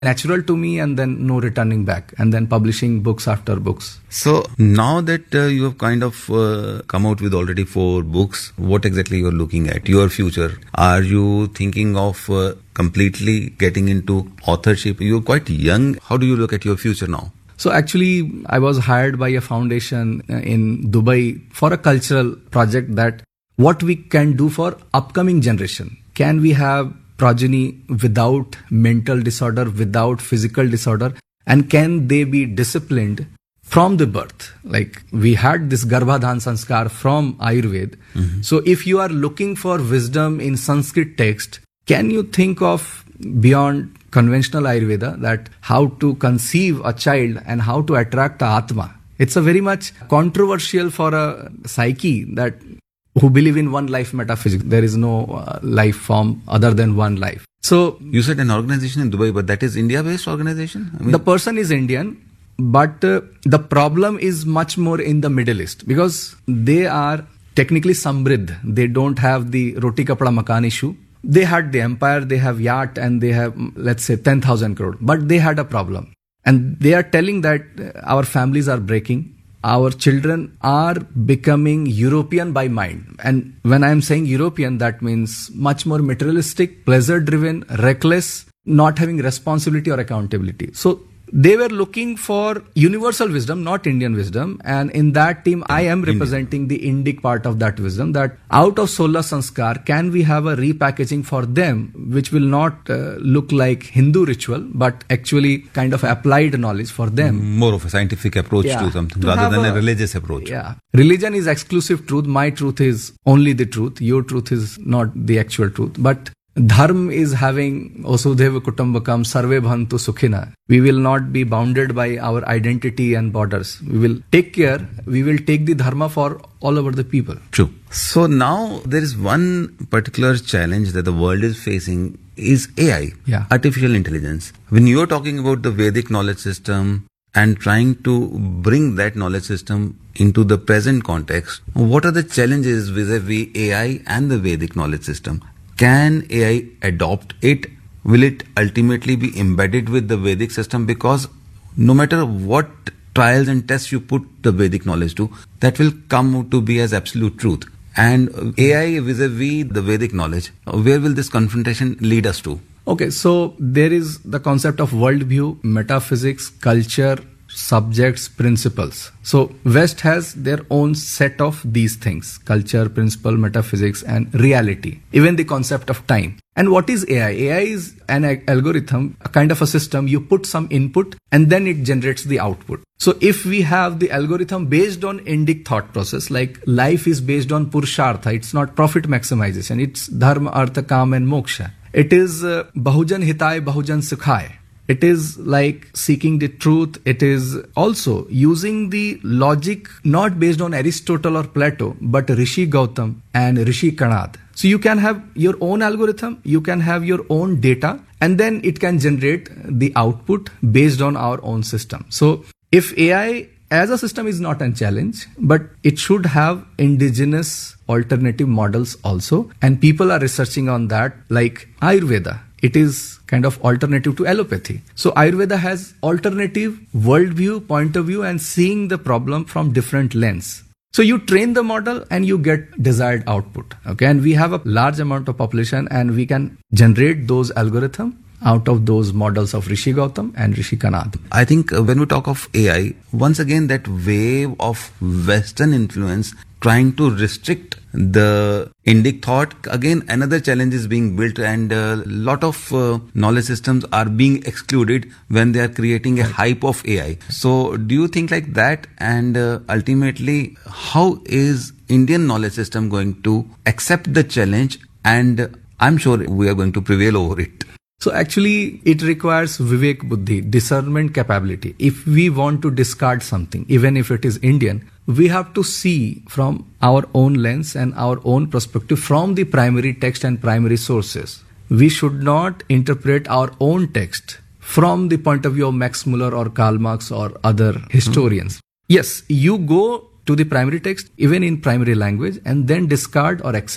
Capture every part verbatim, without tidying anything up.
natural to me, and then no returning back, and then publishing books after books. So now that uh, you have kind of uh, come out with already four books, what exactly you're looking at, your future? Are you thinking of uh, completely getting into authorship? You're quite young. How do you look at your future now? So actually, I was hired by a foundation in Dubai for a cultural project that what we can do for upcoming generation. Can we have progeny without mental disorder, without physical disorder? And can they be disciplined from the birth? Like we had this Garbhadhan Sanskar from Ayurveda. Mm-hmm. So if you are looking for wisdom in Sanskrit text, can you think of beyond conventional Ayurveda that how to conceive a child and how to attract the Atma? It's a very much controversial for a psyche that who believe in one life metaphysics. There is no uh, life form other than one life. So you said an organization in Dubai, but that is India-based organization? I mean, the person is Indian, but uh, the problem is much more in the Middle East because they are technically Samriddh. They don't have the roti kapda makan issue. They had the empire, they have yacht, and they have, let's say, ten thousand crore. But they had a problem. And they are telling that our families are breaking. Our children are becoming European by mind. And when I am saying European, that means much more materialistic, pleasure-driven, reckless, not having responsibility or accountability. So they were looking for universal wisdom, not Indian wisdom. And in that team, I am representing the Indic part of that wisdom, that out of Sola Sanskar, can we have a repackaging for them, which will not uh, look like Hindu ritual, but actually kind of applied knowledge for them. More of a scientific approach yeah, to something to rather than a, a religious approach. Yeah. Religion is exclusive truth. My truth is only the truth. Your truth is not the actual truth. But Dharma is having Vasudhaiva Kutumbakam, Sarve Bhantu Sukhina. We will not be bounded by our identity and borders. We will take care. We will take the Dharma for all over the people. True. So now there is one particular challenge that the world is facing is A I, yeah. artificial intelligence. When you are talking about the Vedic knowledge system and trying to bring that knowledge system into the present context, what are the challenges vis-a-vis A I and the Vedic knowledge system? Can A I adopt it? Will it ultimately be embedded with the Vedic system? Because no matter what trials and tests you put the Vedic knowledge to, that will come to be as absolute truth. And A I vis-a-vis the Vedic knowledge, where will this confrontation lead us to? Okay, so there is the concept of worldview, metaphysics, culture, subjects, principles. So West has their own set of these things: culture, principle, metaphysics, and reality. Even the concept of time. And what is A I? A I is an algorithm, a kind of a system. You put some input and then it generates the output. So if we have the algorithm based on Indic thought process, like life is based on Purushartha, it's not profit maximization, it's Dharma, Artha, Kam and Moksha. It is uh, Bahujan Hitai, Bahujan Sukhay. It is like seeking the truth. It is also using the logic not based on Aristotle or Plato, but Rishi Gautam and Rishi Kanad. So you can have your own algorithm, you can have your own data, and then it can generate the output based on our own system. So if A I as a system is not a challenge, but it should have indigenous alternative models also. And people are researching on that, like Ayurveda. It is kind of alternative to allopathy. So Ayurveda has alternative worldview, point of view, and seeing the problem from different lens. So you train the model and you get desired output. Okay, and we have a large amount of population and we can generate those algorithms out of those models of Rishi Gautam and Rishi Kanad. I think when we talk of A I, once again that wave of Western influence trying to restrict the Indic thought, again another challenge is being built, and a lot of uh, knowledge systems are being excluded when they are creating a hype of A I. So do you think like that, and uh, ultimately how is Indian knowledge system going to accept the challenge, and I'm sure we are going to prevail over it? So actually it requires Vivek Buddhi, discernment capability. If we want to discard something, even if it is Indian, we have to see from our own lens and our own perspective from the primary text and primary sources. We should not interpret our own text from the point of view of Max Muller or Karl Marx or other historians. Mm-hmm. Yes, you go to the primary text, even in primary language, and then discard or accept.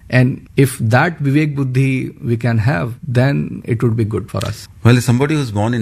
And if that Vivek Buddhi we can have, then it would be good for us. Well, somebody who's born in